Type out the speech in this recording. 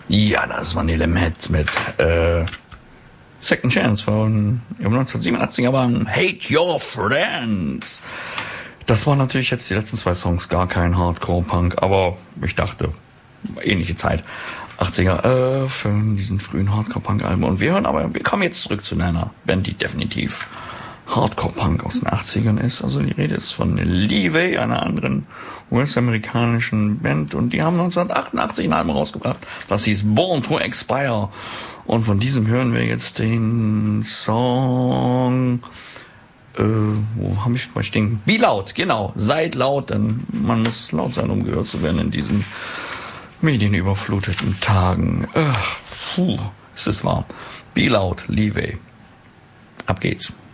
Ja, das war Nele Met mit Second Chance von ihrem 1987er Band Hate Your Friends. Das waren natürlich jetzt die letzten 2 Songs gar kein Hardcore-Punk, aber ich dachte, ähnliche Zeit, 80er, für diesen frühen Hardcore-Punk-Alben. Und wir kommen jetzt zurück zu einer Band, die definitiv Hardcore-Punk aus den 80ern ist. Also die Rede ist von Levay, einer anderen US-amerikanischen Band. Und die haben 1988 ein Album rausgebracht, das hieß Born to Expire. Und von diesem hören wir jetzt den Song... wo habe ich mal stehen? Be laut, genau. Seid laut, denn man muss laut sein, um gehört zu werden in diesen medienüberfluteten Tagen. Es ist warm. Be laut, Levay. Ab geht's.